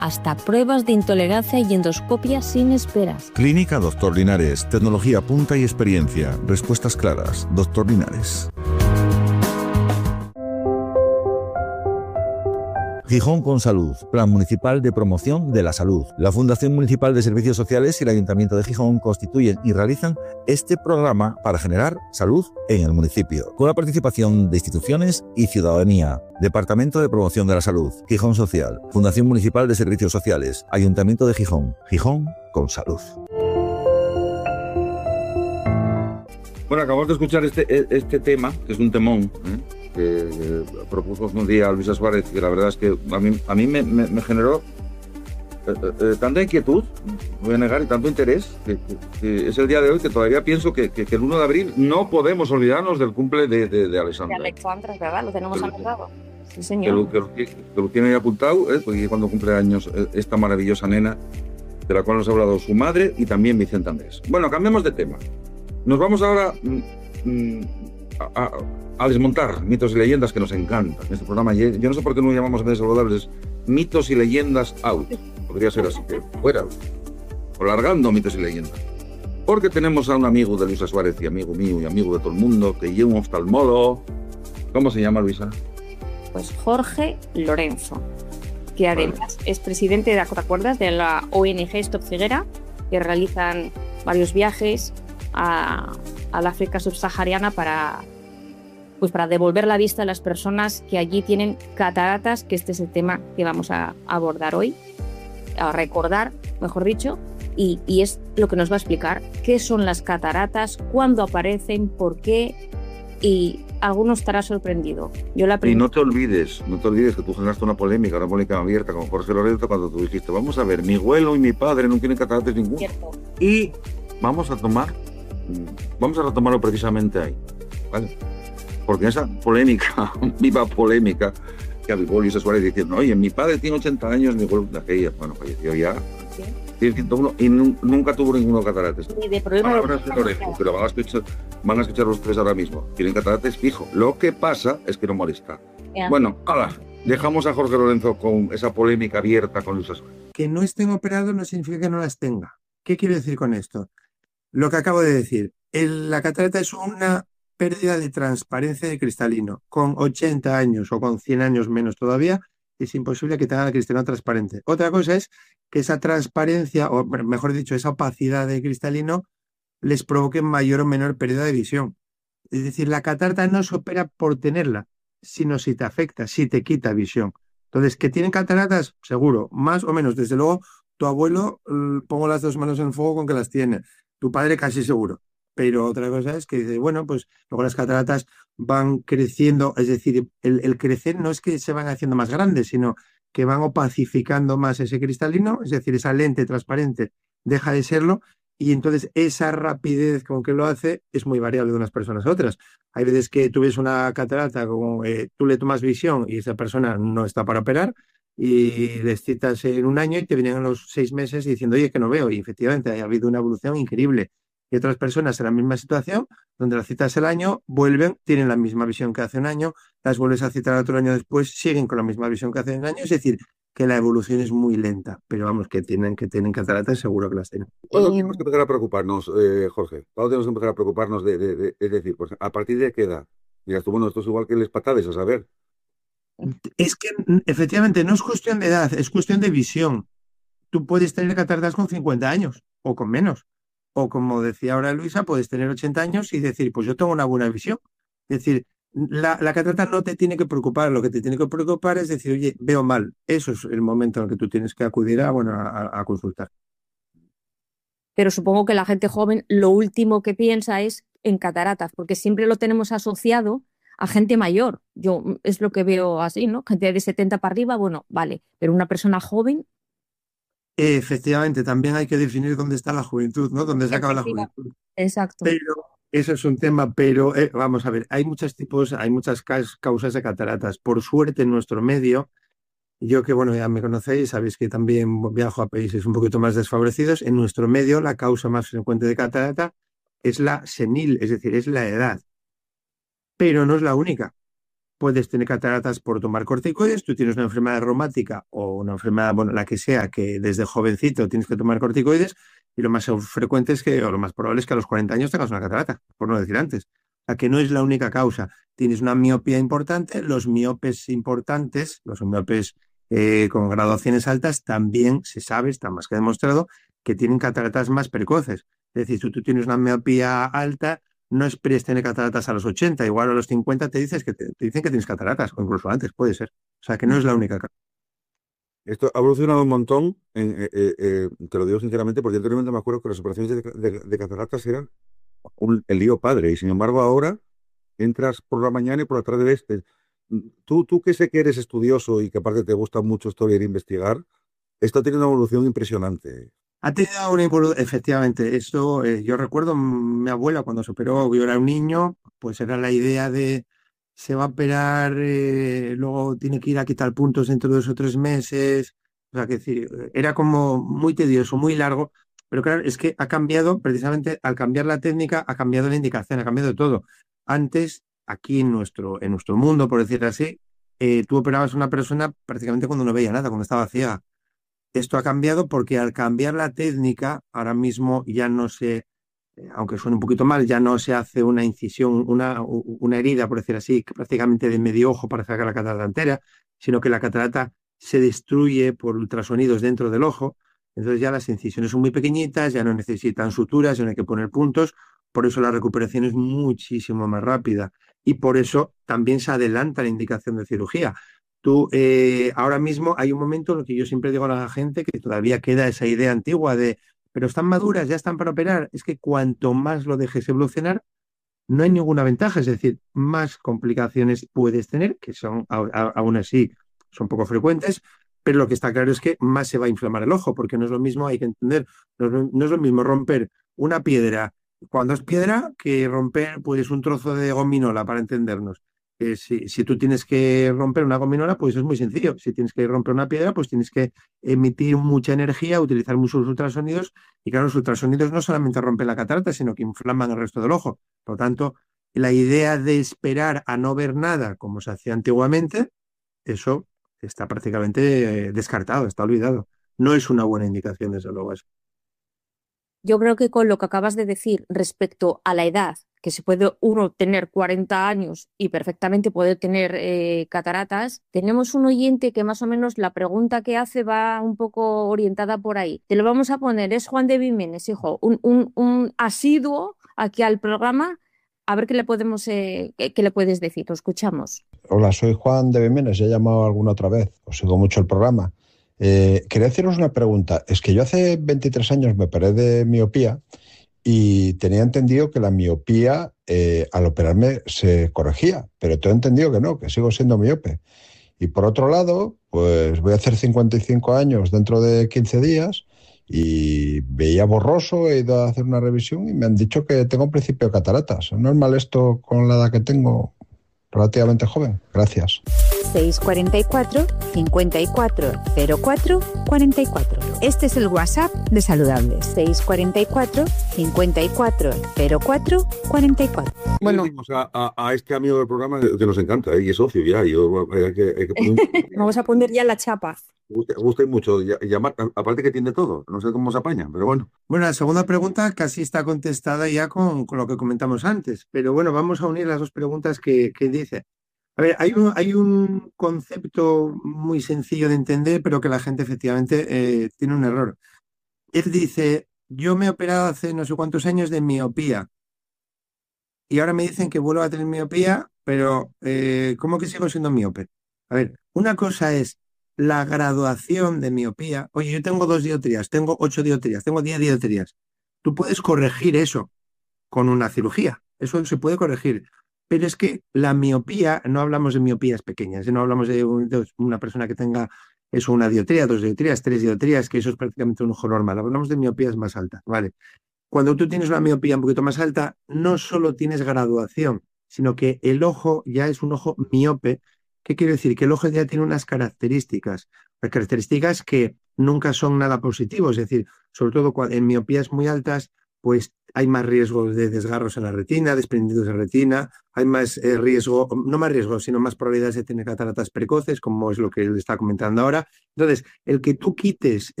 hasta pruebas de intolerancia y endoscopia sin esperas. Clínica Dr. Linares. Tecnología punta y experiencia. Respuestas claras. Dr. Linares. Gijón con Salud, Plan Municipal de Promoción de la Salud. La Fundación Municipal de Servicios Sociales y el Ayuntamiento de Gijón constituyen y realizan este programa para generar salud en el municipio, con la participación de instituciones y ciudadanía. Departamento de Promoción de la Salud, Gijón Social, Fundación Municipal de Servicios Sociales, Ayuntamiento de Gijón. Gijón con Salud. Bueno, acabamos de escuchar este tema, que es un temón, que propuso un día Luisa Suárez, que la verdad es que a mí me generó tanta inquietud, voy a negar, y tanto interés, que es el día de hoy que todavía pienso que el 1 de abril no podemos olvidarnos del cumple de Alexandra. De Alexandra, ¿verdad? Lo tenemos anotado. Sí, señor. Que lo tiene ahí apuntado, porque cuando cumple años esta maravillosa nena, de la cual nos ha hablado su madre y también Vicente Andrés. Bueno, cambiemos de tema. Nos vamos ahora a desmontar mitos y leyendas que nos encantan en este programa. Yo no sé por qué no lo llamamos en vez de saludables mitos y leyendas out. Podría ser así, que fuera, o largando mitos y leyendas. Porque tenemos a un amigo de Luisa Suárez y amigo mío y amigo de todo el mundo, que lleva un oftalmólogo. ¿Cómo se llama, Luisa? Pues Jorge Lorenzo, que además es presidente, ¿te acuerdas?, de la ONG Stop Ceguera, que realizan varios viajes al África subsahariana para devolver la vista a las personas que allí tienen cataratas, que este es el tema que vamos a abordar hoy, a recordar, mejor dicho, y es lo que nos va a explicar qué son las cataratas, cuándo aparecen, por qué, y alguno estará sorprendido. Y no te olvides que tú generaste una polémica abierta con Jorge Lorenzo cuando tú dijiste, vamos a ver, mi abuelo y mi padre no tienen cataratas ninguno. Cierto. Y vamos a retomarlo precisamente ahí, ¿vale? Porque esa polémica, viva polémica, que avivó Luisa Suárez diciendo, oye, mi padre tiene 80 años, mi abuelo de aquella, bueno, falleció ya, ¿sí? Tiene 101 y nunca tuvo ninguno cataratas. Ni de problema pero van a escuchar los tres ahora mismo. Tienen cataratas fijo. Lo que pasa es que no molesta. Bueno, dejamos a Jorge Lorenzo con esa polémica abierta con Luisa Suárez. Que no estén operados no significa que no las tenga. ¿Qué quiero decir con esto? Lo que acabo de decir. La catarata es una pérdida de transparencia de cristalino. Con 80 años o con 100 años menos todavía, es imposible que tenga el cristalino transparente. Otra cosa es que esa transparencia, o mejor dicho, esa opacidad de cristalino, les provoque mayor o menor pérdida de visión. Es decir, la catarata no se opera por tenerla, sino si te afecta, si te quita visión. Entonces, ¿que tienen cataratas? Seguro, más o menos. Desde luego, tu abuelo, pongo las dos manos en el fuego con que las tiene. Tu padre casi seguro. Pero otra cosa es que dice, bueno, pues luego las cataratas van creciendo, es decir, el crecer no es que se van haciendo más grandes, sino que van opacificando más ese cristalino, es decir, esa lente transparente deja de serlo, y entonces esa rapidez con que lo hace es muy variable de unas personas a otras. Hay veces que tú ves una catarata, como tú le tomas visión y esa persona no está para operar, y les citas en un año y te vienen a los 6 meses diciendo, oye, que no veo, y efectivamente ha habido una evolución increíble. Y otras personas en la misma situación, donde las citas el año, vuelven, tienen la misma visión que hace un año, las vuelves a citar otro año después, siguen con la misma visión que hace un año, es decir, que la evolución es muy lenta, pero vamos, que tienen cataratas, seguro que las tienen. ¿Cuándo tenemos que empezar a preocuparnos, Jorge? ¿Cuándo tenemos que empezar a preocuparnos es decir, pues, ¿a partir de qué edad? Digas tú, bueno, esto es igual que les patades, a saber. Es que efectivamente no es cuestión de edad, es cuestión de visión. Tú puedes tener cataratas con 50 años o con menos. O como decía ahora Luisa, puedes tener 80 años y decir, pues yo tengo una buena visión. Es decir, la catarata no te tiene que preocupar, lo que te tiene que preocupar es decir, oye, veo mal. Eso es el momento en el que tú tienes que acudir a consultar. Pero supongo que la gente joven lo último que piensa es en cataratas, porque siempre lo tenemos asociado a gente mayor. Yo es lo que veo así, ¿no? Gente de 70 para arriba, bueno, vale, pero una persona joven... Efectivamente, también hay que definir dónde está la juventud, ¿no? Dónde se acaba la juventud. Exacto. Pero eso es un tema, pero vamos a ver, hay muchas causas de cataratas. Por suerte en nuestro medio, yo que bueno, ya me conocéis, sabéis que también viajo a países un poquito más desfavorecidos, en nuestro medio la causa más frecuente de catarata es la senil, es decir, es la edad. Pero no es la única. puedes tener cataratas por tomar corticoides. Tú tienes una enfermedad reumática o una enfermedad, bueno, la que sea, que desde jovencito tienes que tomar corticoides, y lo más frecuente es que, o lo más probable es que a los 40 años tengas una catarata, por no decir antes. O sea, que no es la única causa. Tienes una miopía importante, los miopes importantes, los miopes con graduaciones altas, también se sabe, está más que demostrado, que tienen cataratas más precoces. Es decir, si tú tienes una miopía alta, no esperes tener cataratas a los 80, igual a los 50 te dicen que tienes cataratas, o incluso antes, puede ser. O sea, que no es la única causa. Esto ha evolucionado un montón, te lo digo sinceramente, porque anteriormente me acuerdo que las operaciones de cataratas eran el lío padre, y sin embargo ahora entras por la mañana y por la tarde ves. Tú que sé que eres estudioso y que aparte te gusta mucho estudiar e investigar, esto tiene una evolución impresionante. Ha tenido una evolución, efectivamente. Eso, yo recuerdo mi abuela cuando se operó, yo era un niño, pues era la idea de se va a operar, luego tiene que ir a quitar puntos dentro de 2 o 3 meses. O sea, que decir, era como muy tedioso, muy largo, pero claro, es que ha cambiado, precisamente al cambiar la técnica, ha cambiado la indicación, ha cambiado todo. Antes, aquí en nuestro mundo, por decir así, tú operabas a una persona prácticamente cuando no veía nada, cuando estaba ciega. Esto ha cambiado porque al cambiar la técnica, ahora mismo ya no se, aunque suene un poquito mal, ya no se hace una incisión, una herida, por decir así, prácticamente de medio ojo para sacar la catarata entera, sino que la catarata se destruye por ultrasonidos dentro del ojo. Entonces ya las incisiones son muy pequeñitas, ya no necesitan suturas, ya no hay que poner puntos, por eso la recuperación es muchísimo más rápida y por eso también se adelanta la indicación de cirugía. Tú, ahora mismo hay un momento en el que yo siempre digo a la gente que todavía queda esa idea antigua de, pero están maduras, ya están para operar. Es que cuanto más lo dejes evolucionar, no hay ninguna ventaja. Es decir, más complicaciones puedes tener, que son, aún así, son poco frecuentes, pero lo que está claro es que más se va a inflamar el ojo, porque no es lo mismo, hay que entender, no es lo mismo romper una piedra cuando es piedra que romper pues un trozo de gominola, para entendernos. Si tú tienes que romper una gominola, pues es muy sencillo. Si tienes que romper una piedra, pues tienes que emitir mucha energía, utilizar muchos ultrasonidos. Y claro, los ultrasonidos no solamente rompen la catarata, sino que inflaman el resto del ojo. Por lo tanto, la idea de esperar a no ver nada, como se hacía antiguamente, eso está prácticamente descartado, está olvidado. No es una buena indicación, desde luego, eso. Yo creo que con lo que acabas de decir respecto a la edad, que se puede uno tener 40 años y perfectamente puede tener cataratas, tenemos un oyente que más o menos la pregunta que hace va un poco orientada por ahí. Te lo vamos a poner, es Juan de Vimenes, hijo, un asiduo aquí al programa. A ver qué le podemos, qué le puedes decir. Lo escuchamos. Hola, soy Juan de Vimenes, he llamado alguna otra vez, os sigo mucho el programa. Quería haceros una pregunta. Es que yo hace 23 años me operé de miopía y tenía entendido que la miopía al operarme se corregía, pero tengo entendido que no, que sigo siendo miope. Y por otro lado, pues voy a hacer 55 años dentro de 15 días y veía borroso, he ido a hacer una revisión y me han dicho que tengo un principio de cataratas. ¿Es normal esto con la edad que tengo, relativamente joven? Gracias. 644 54 04 44. Este es el WhatsApp de Saludables. 644 54 04 44. Bueno, a este amigo del programa que nos encanta y es socio ya. Hay que poner Vamos a poner ya la chapa. gusta mucho llamar, aparte que tiene todo, no sé cómo se apaña, pero bueno. Bueno, la segunda pregunta casi está contestada ya con lo que comentamos antes, pero bueno, vamos a unir las dos preguntas que dice. A ver, hay un concepto muy sencillo de entender, pero que la gente efectivamente tiene un error. Él dice, yo me he operado hace no sé cuántos años de miopía y ahora me dicen que vuelvo a tener miopía, pero ¿cómo que sigo siendo miope? A ver, una cosa es la graduación de miopía. Oye, yo tengo 2 dioptrías, tengo 8 dioptrías, tengo 10 dioptrías. Tú puedes corregir eso con una cirugía. Eso se puede corregir. Pero es que la miopía, no hablamos de miopías pequeñas, no hablamos de una persona que tenga eso, 1 dioptría, 2 dioptrías, 3 dioptrías, que eso es prácticamente un ojo normal. Hablamos de miopías más altas, ¿vale? Cuando tú tienes una miopía un poquito más alta, no solo tienes graduación, sino que el ojo ya es un ojo miope. ¿Qué quiere decir? Que el ojo ya tiene unas características que nunca son nada positivos, es decir, sobre todo en miopías muy altas, pues hay más riesgo de desgarros en la retina, desprendidos de retina, hay más riesgo, no más riesgo, sino más probabilidades de tener cataratas precoces, como es lo que le está comentando ahora. Entonces, el que tú quites